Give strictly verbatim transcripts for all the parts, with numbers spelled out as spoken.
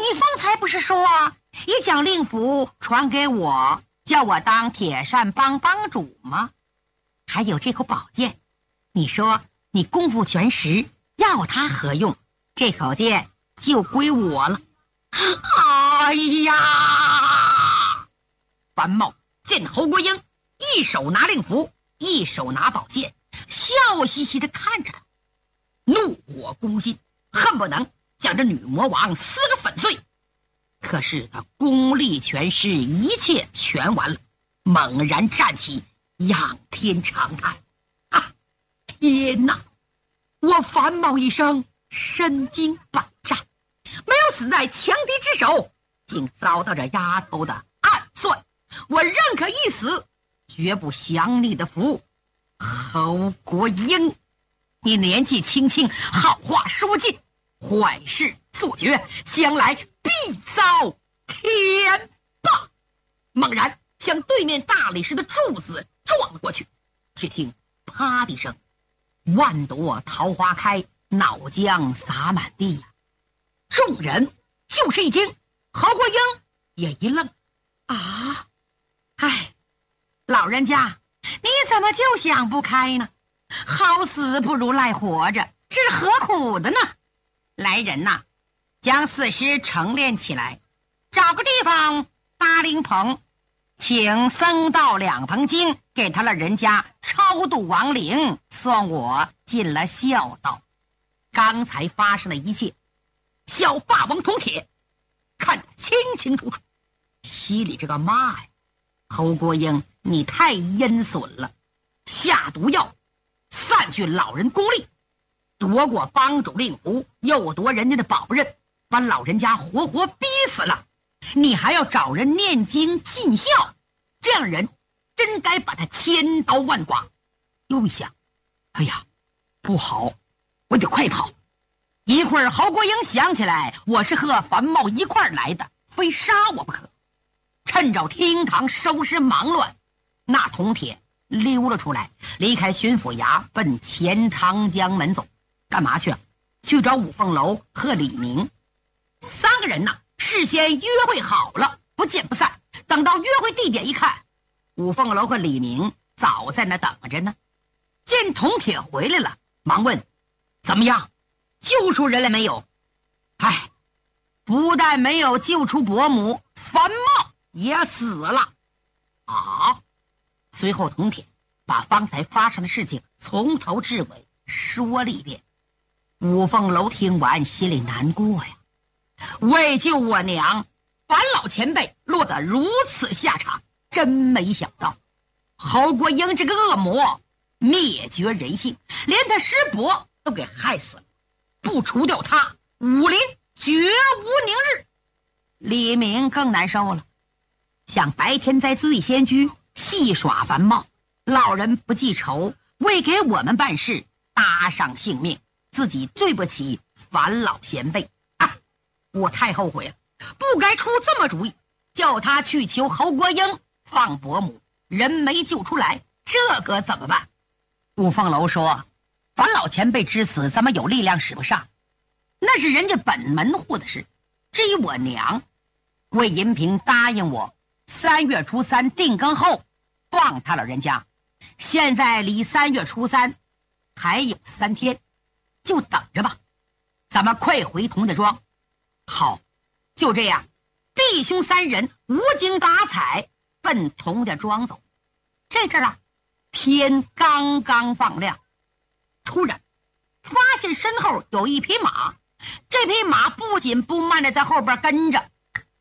方才不是说已将令符传给我，叫我当铁扇帮帮主吗？还有这口宝剑，你说你功夫全实，要它何用？这口剑就归我了。哎呀！樊茂见侯国英一手拿令符，一手拿宝剑，笑嘻嘻地看着他，怒火攻心，恨不能将这女魔王撕个粉碎。可是他功力全失，一切全完了，猛然站起，仰天长叹：啊，天哪！我樊茂一生身经百战，没有死在强敌之手，竟遭到这丫头的暗算。我认可一死，绝不降你的福。侯国英，你年纪轻轻，好话说尽，坏事做绝，将来必遭天罢！猛然向对面大理石的柱子撞了过去，只听啪的一声，万朵桃花开，脑浆洒满地呀！众人就是一惊，侯国英也一愣。啊，哎，老人家，你怎么就想不开呢？好死不如赖活着，这是何苦的呢？来人呐，将死尸陈列起来，找个地方搭灵棚，请僧道两捧经，给他了人家超度亡灵，算我尽了孝道。刚才发生的一切，小霸王铜铁看得清清楚楚，心里这个骂呀！侯国英，你太阴损了，下毒药，散去老人功力，夺过帮主令符，又夺人家的宝刃，把老人家活活逼死了。你还要找人念经尽孝，这样人真该把他千刀万剐。又一想，哎呀，不好，我得快跑。一会儿侯国英想起来，我是和樊茂一块儿来的，非杀我不可。趁着厅堂收拾忙乱，那铜铁溜了出来，离开巡抚衙，奔钱塘江门走。干嘛去啊？去找五凤楼和李明。三个人呐，事先约会好了，不见不散。等到约会地点一看，五凤楼和李明早在那等着呢。见铜铁回来了，忙问：怎么样，救出人来没有？哎，不但没有救出伯母，樊茂也死了。啊！随后铜铁把方才发生的事情从头至尾说了一遍。五凤楼听完，心里难过呀，为救我娘，樊老前辈落得如此下场，真没想到侯国英这个恶魔灭绝人性，连他师伯都给害死了，不除掉他，武林绝无宁日。李明更难受了，想白天在醉仙居戏耍樊茂，老人不记仇，为给我们办事搭上性命，自己对不起樊老前辈啊！我太后悔了，不该出这么主意，叫他去求侯国英放伯母，人没救出来，这可怎么办？五凤楼说：樊老前辈之死，咱们有力量使不上，那是人家本门户的事。至于我娘，魏银平答应我三月初三定更后放他老人家，现在离三月初三还有三天，就等着吧。咱们快回童家庄。好，就这样，弟兄三人无精打采奔童家庄走。这阵儿啊，天刚刚放亮，突然发现身后有一匹马，这匹马不紧不慢的在后边跟着。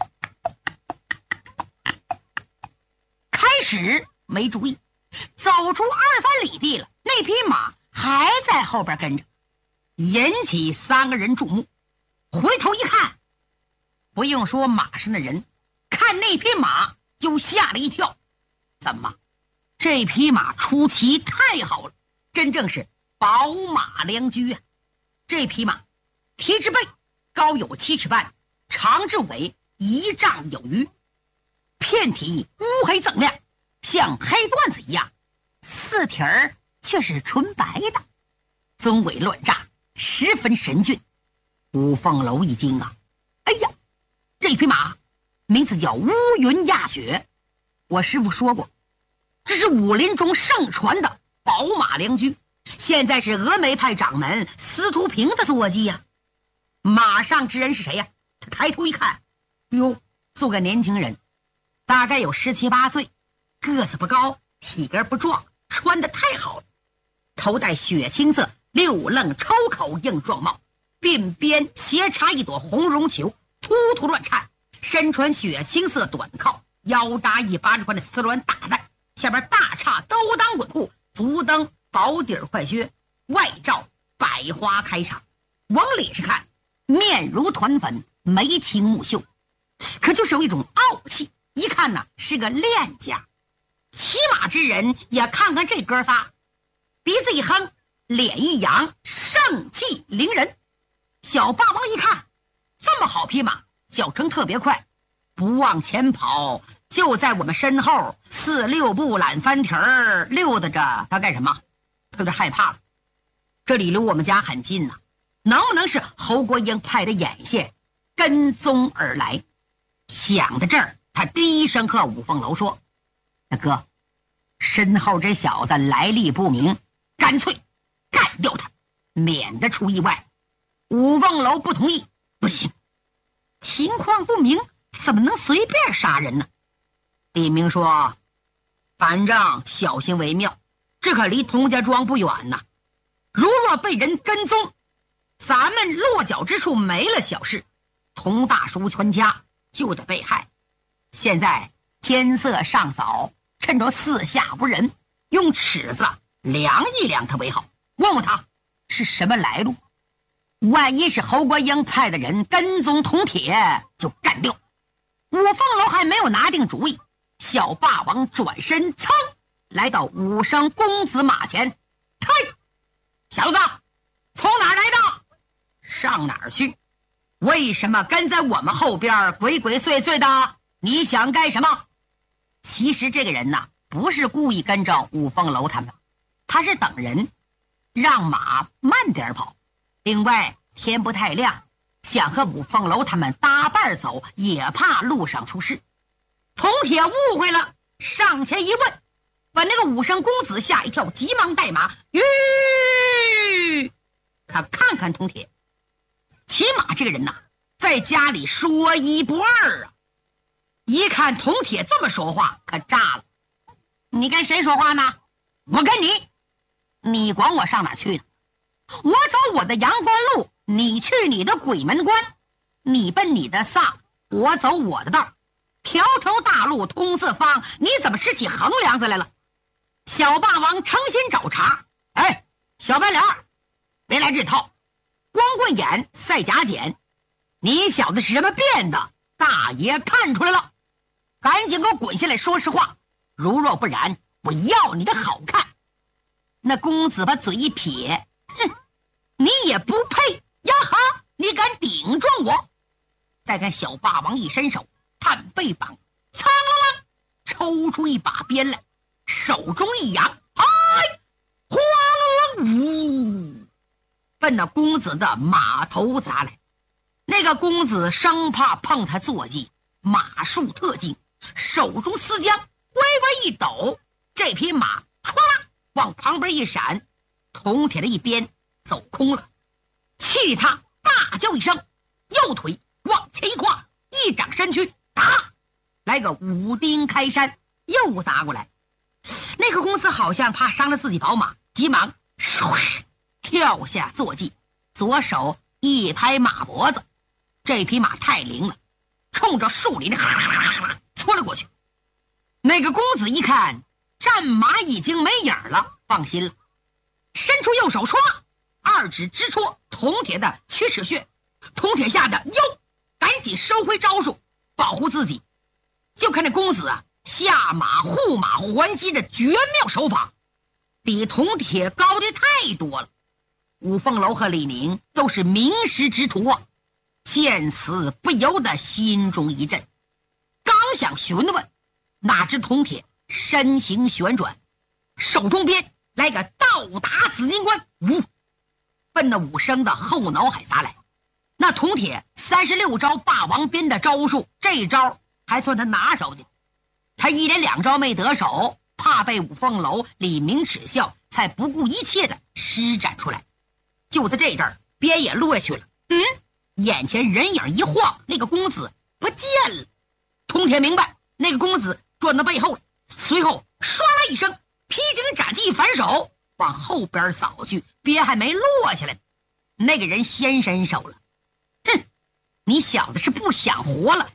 开始没注意，走出二三里地了，那匹马还在后边跟着，引起三个人注目。回头一看，不用说马上的人，看那匹马就吓了一跳。怎么，这匹马出奇太好了，真正是宝马良驹啊！这匹马蹄之背高有七尺半，长至尾一丈有余，片体乌黑锃亮，像黑缎子一样，四蹄儿却是纯白的，鬃尾乱炸，十分神俊。五凤楼一惊啊，哎呀， 这匹马名字叫乌云压雪，我师傅说过，这是武林中盛传的宝马良驹，现在是峨眉派掌门司徒平的坐骑呀。马上之人是谁呀？他抬头一看，哟，做个年轻人，大概有十七八岁，个子不高，体格不壮，穿得太好了，头戴雪青色六愣抽口硬壮帽，鬓边斜插一朵红绒球，突突乱颤，身穿雪青色短靠，腰扎一巴掌宽的丝鸾大带，下边大叉兜裆滚裤，足蹬薄底儿快靴，外罩百花开场，往脸上看，面如团粉，眉清目秀，可就是有一种傲气，一看呢是个练家。骑马之人也看看这哥仨，鼻子一哼，脸一扬，盛气凌人。小霸王一看，这么好匹马，脚程特别快，不往前跑，就在我们身后四六步懒翻蹄儿溜达着，他干什么？他有点害怕了。这里离我们家很近呐、啊，能不能是侯国英派的眼线跟踪而来？想到这儿，他低声和五凤楼说：“大哥，身后这小子来历不明，干脆干掉他，免得出意外。”五凤楼不同意，不行，情况不明，怎么能随便杀人呢？李明说：“反正小心为妙，这可离童家庄不远呐。如若被人跟踪，咱们落脚之处没了小事，童大叔全家就得被害。现在天色尚早，趁着四下无人，用尺子量一量他为好，问问他是什么来路。万一是侯国英派的人跟踪铜铁，就干掉。”五凤楼还没有拿定主意，小霸王转身噌来到武生公子马前，嘿，小子，从哪儿来的？上哪儿去？为什么跟在我们后边鬼鬼祟祟的？你想干什么？其实这个人呐，不是故意跟着五凤楼他们，他是等人，让马慢点跑。另外天不太亮，想和五凤楼他们搭伴走，也怕路上出事。铜铁误会了，上前一问，把那个武生公子吓一跳，急忙带马。吁！他看看铜铁，骑马这个人呐，在家里说一不二啊。一看铜铁这么说话，可炸了。你跟谁说话呢？我跟你。你管我上哪去呢？我走我的阳关路，你去你的鬼门关，你奔你的丧，我走我的道，条条大路通四方，你怎么拾起横梁子来了？小霸王诚心找茬，哎，小白脸儿，别来这套，光棍眼赛假剪，你小子是什么变的？大爷看出来了，赶紧给我滚下来说实话，如若不然，我要你的好看。那公子把嘴一撇，哼，你也不配呀哈！你敢顶撞我？再看小霸王一伸手，探背膀，苍啷啷抽出一把鞭来，手中一扬，嗨，哗啦啦，呜，奔那公子的马头砸来。那个公子生怕碰他坐骑，马术特精，手中丝缰微微一抖，这匹马唰啦往旁边一闪，铜铁的一边走空了。气他大叫一声，右腿往前一跨，一掌身躯，打来个五钉开山，又砸过来。那个公子好像怕伤了自己宝马，急忙唰跳下坐骑，左手一拍马脖子，这匹马太灵了，冲着树林哈啦啦啦啦戳了过去。那个公子一看战马已经没影了，放心了，伸出右手唰，二指直戳铜铁的曲尺穴。铜铁吓得哟，赶紧收回招数，保护自己。就看这公子啊，下马护马还击的绝妙手法，比铜铁高的太多了。五凤楼和李宁都是名师之徒啊，见此不由得心中一震，刚想询问，哪知铜铁身形旋转，手中鞭来个倒打紫金冠，呜，奔那武生的后脑海砸来。 那铜铁三十六招霸王鞭的招数，这招还算他拿手的。他一连两招没得手，怕被五凤楼李明耻笑，才不顾一切的施展出来。就在这阵儿，鞭也落下去了。嗯，眼前人影一晃，那个公子不见了。铜铁明白那个公子转到背后了，随后唰啦一声，披荆斩棘反手往后边扫去，鞭还没落下来，那个人先伸手了。哼，你小子是不想活了！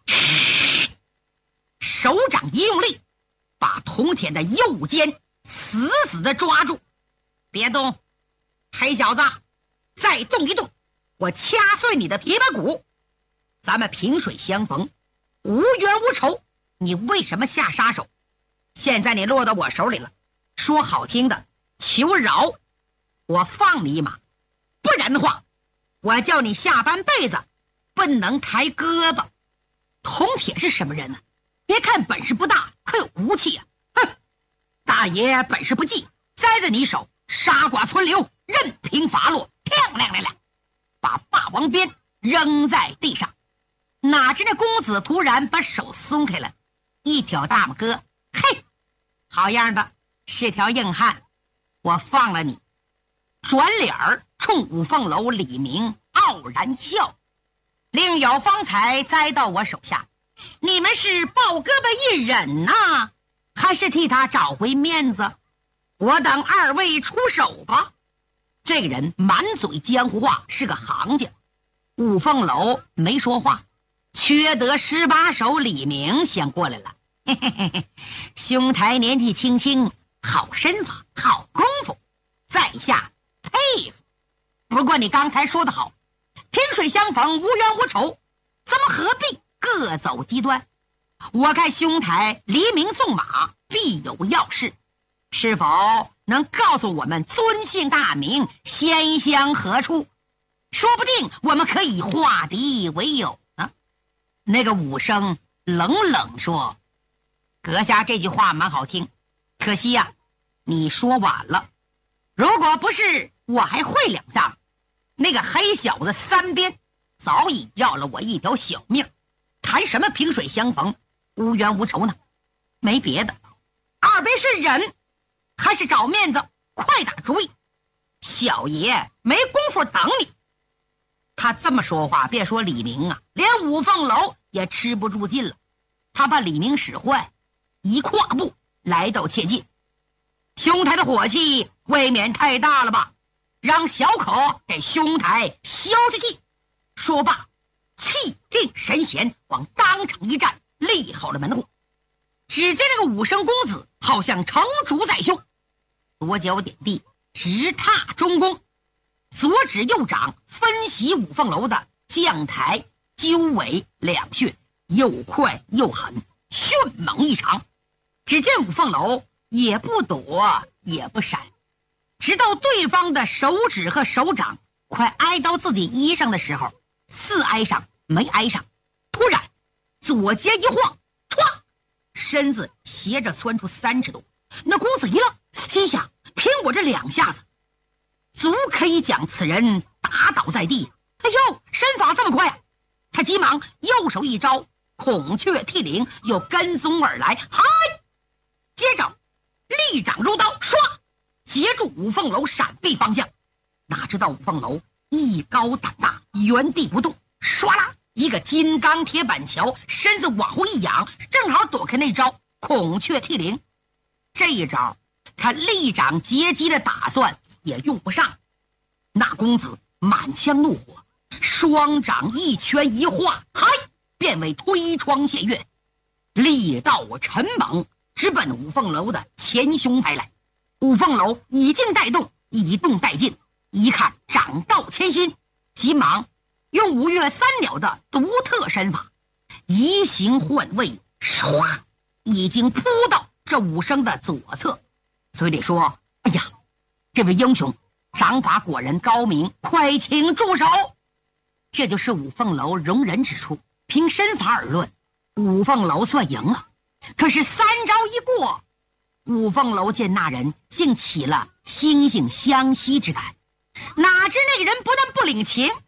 手掌一用力，把铜铁的右肩死死的抓住。别动，黑小子，再动一动，我掐碎你的琵琶骨。咱们萍水相逢，无冤无仇，你为什么下杀手？现在你落到我手里了，说好听的求饶，我放你一马，不然的话，我叫你下半辈子不能抬胳膊。铜铁是什么人呢？别看本事不大，可有骨气呀、啊！哼，大爷本事不济，栽在你手，杀剐存留，任凭发落。亮亮亮亮，把霸王鞭扔在地上。哪知那公子突然把手松开了，一挑大拇哥，嘿，好样的，是条硬汉，我放了你。转脸儿冲五凤楼李明傲然笑，另有方才栽到我手下，你们是抱胳膊一忍呐，还是替他找回面子？我等二位出手吧。这个人满嘴江湖话，是个行家。五凤楼没说话，缺德十八手李明先过来了。嘿嘿嘿嘿，兄台年纪轻轻，好身法，好功夫，在下佩服。不过你刚才说得好，萍水相逢，无冤无仇，咱们何必各走极端？我看兄台黎明纵马，必有要事，是否能告诉我们尊姓大名，仙乡何处？说不定我们可以化敌为友呢。那个武生冷冷说：“阁下这句话蛮好听，可惜呀、啊，你说晚了。如果不是我还会两仗，那个黑小子三鞭早已要了我一条小命，谈什么萍水相逢，无冤无仇呢？没别的，二位是忍还是找面子？快打主意，小爷没工夫等你。”他这么说话，别说李明啊，连五凤楼也吃不住劲了。他把李明使坏，一跨步来到切近。兄台的火气未免太大了吧？让小口给兄台消消气。说罢，气定神闲，往当场一站，立好了门户。只见那个武生公子好像成主宰凶，左脚点地，直踏中宫，左指右掌分析五凤楼的将台、鸠尾两穴，又快又狠，迅猛异常。只见五凤楼也不躲也不闪，直到对方的手指和手掌快挨到自己衣上的时候，似挨上没挨上，突然左肩一晃，歘，身子斜着窜出三尺多。那公子一愣，心想：凭我这两下子，足可以将此人打倒在地。哎呦，身法这么快啊！他急忙右手一招孔雀剃灵，又跟踪而来，嗨！接着利掌如刀，唰，截住五凤楼闪避方向。哪知道五凤楼艺高胆大，原地不动，唰啦一个金刚铁板桥，身子往后一仰，正好躲开那招孔雀剃灵。这一招他利掌截击的打算也用不上。那公子满腔怒火，双掌一拳一化，嗨，变为推窗陷月，力道沉猛，直奔五凤楼的前胸拍来。五凤楼已经带动，以动带进，一看掌道千心，急忙用五岳三鸟的独特身法，移形换位，唰，已经扑到这武生的左侧。嘴里说：“哎呀，这位英雄掌法果然高明，快请住手！”这就是五凤楼容人之处。凭身法而论，五凤楼算赢了。可是三招一过，五凤楼见那人竟起了惺惺相惜之感，哪知那个人不但不领情，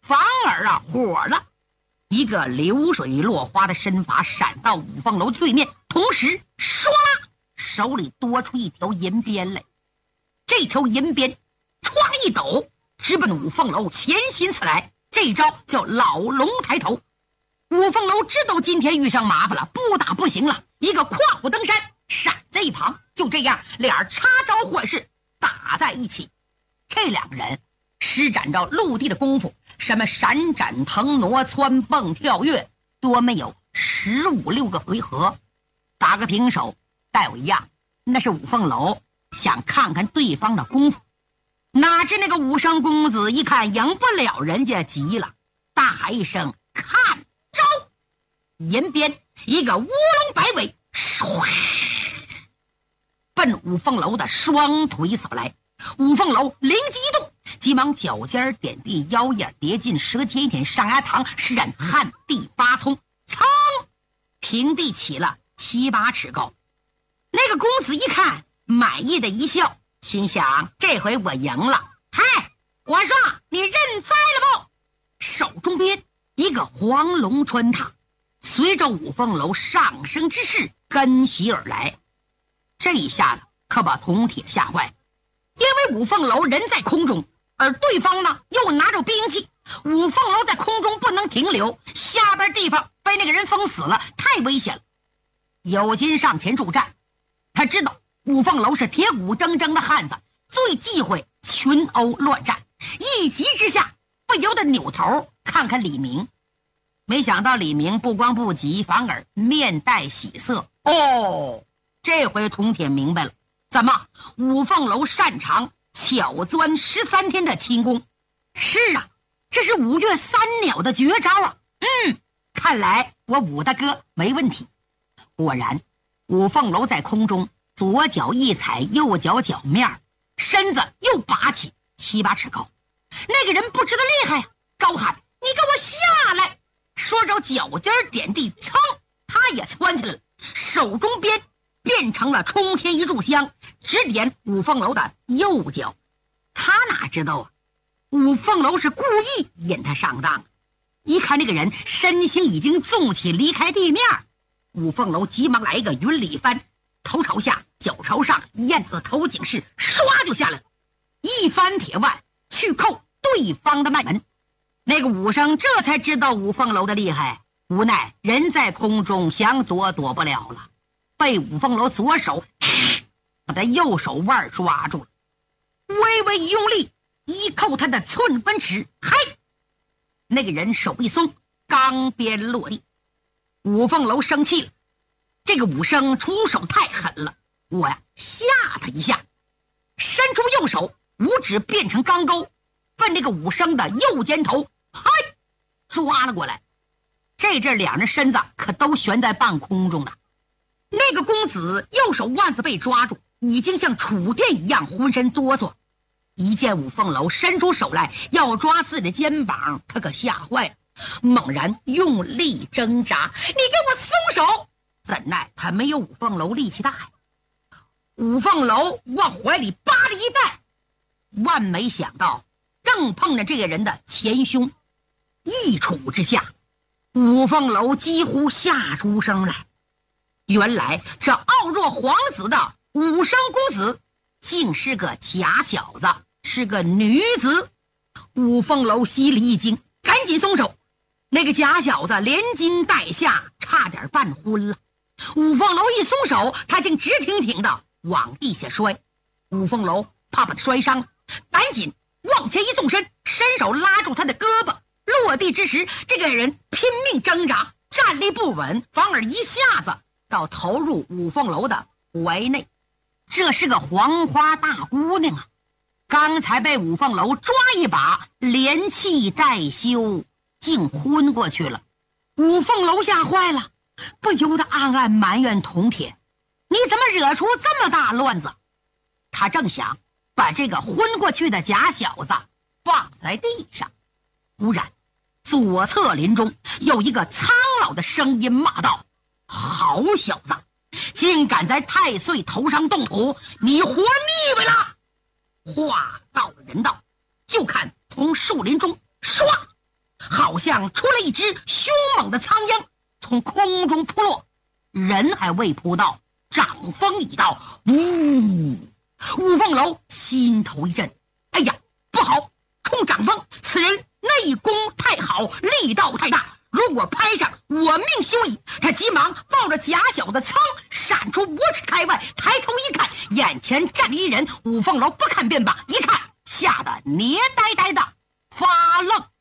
反而啊火了，一个流水落花的身法闪到五凤楼对面，同时唰啦，手里多出一条银鞭来。这条银鞭歘一抖，直奔五凤楼前心刺来。这招叫老龙抬头。五凤楼知道今天遇上麻烦了，不打不行了，一个跨虎登山，闪在一旁。就这样，俩人插招换式打在一起。这两个人施展着陆地的功夫，什么闪展腾挪、窜蹦跳跃，多没有十五六个回合，打个平手。带我一样，那是五凤楼想看看对方的功夫。哪知那个武生公子一看赢不了人家，急了，大喊一声：“看招！”银鞭一个乌龙摆尾，唰，奔五凤楼的双腿扫来。五凤楼灵机一动，急忙脚尖点地，腰眼叠进，舌尖一点上牙膛，施展旱地八葱，噌，平地起了七八尺高。那个公子一看，满意的一笑，心想：这回我赢了。嗨，我说你认栽了不？手中鞭一个黄龙穿塔，随着五凤楼上升之势跟袭而来。这一下子可把铜铁吓坏了，因为五凤楼人在空中，而对方呢又拿着兵器，五凤楼在空中不能停留，下边地方被那个人封死了，太危险了。有心上前助战，他知道五凤楼是铁骨铮铮的汉子，最忌讳群殴乱战，一急之下不由得扭头看看李明。没想到李明不光不急，反而面带喜色。哦，这回铜铁明白了，怎么五凤楼擅长巧钻十三天的轻功？是啊，这是五岳三鸟的绝招啊！嗯，看来我武大哥没问题。果然，五凤楼在空中左脚一踩，右脚脚面，身子又拔起七八尺高。那个人不知道厉害，高喊：“你给我下来！”说着脚尖点地，噌，他也窜起来了，手中鞭变成了冲天一炷香，指点五凤楼的右脚。他哪知道啊，五凤楼是故意引他上当。一看这个人身形已经纵起离开地面，五凤楼急忙来一个云里翻，头朝下脚朝上，燕子头颈式，唰就下来了，一翻铁腕去扣对方的脉门。那个武生这才知道五凤楼的厉害，无奈人在空中，想躲躲不了了，被五凤楼左手把他右手腕抓住了，微微一用力，一扣他的寸分尺，嗨，那个人手一松，钢鞭落地。五凤楼生气了，这个武生出手太狠了，我呀吓他一下，伸出右手，五指变成钢钩，奔这个武生的右肩头，嗨，抓了过来。这阵两人身子可都悬在半空中了。那个公子右手腕子被抓住，已经像触电一样浑身哆嗦。一见五凤楼伸出手来要抓自己的肩膀，他可吓坏了，猛然用力挣扎：“你给我松手！”怎奈他没有五凤楼力气大呀。五凤楼往怀里扒了一带，万没想到正碰着这个人的前胸，一杵之下，五凤楼几乎吓出声来。原来这傲若皇子的武生公子竟是个假小子，是个女子。五凤楼心里一惊，赶紧松手。那个假小子连惊带吓，差点半昏了。五凤楼一松手，他竟直挺挺的往地下摔。五凤楼怕把他摔伤，赶紧往前一纵身，伸手拉住他的胳膊。落地之时，这个人拼命挣扎，站立不稳，反而一下子到投入五凤楼的怀内。这是个黄花大姑娘啊，刚才被五凤楼抓一把，连气带休，竟昏过去了。五凤楼吓坏了，不由得暗暗埋怨铜铁：你怎么惹出这么大乱子？他正想把这个昏过去的假小子放在地上，忽然左侧林中有一个苍老的声音骂道：“好小子，竟敢在太岁头上动土，你活腻歪了！”话到人到，就看从树林中唰好像出了一只凶猛的苍蝇，从空中扑落，人还未扑到，掌风已到，呜！五凤楼心头一震，哎呀，不好！冲掌风，此人内功太好，力道太大，如果拍上，我命休矣。他急忙抱着假小子噌闪出五尺开外，抬头一看，眼前站着一人。五凤楼不看便罢，一看吓得捏呆呆的发愣。